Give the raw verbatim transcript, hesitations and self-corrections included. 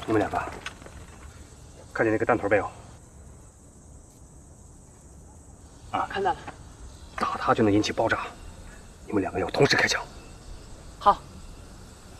你们两个看见那个弹头没有？啊， 看到了。 打他就能引起爆炸，你们两个要同时开枪。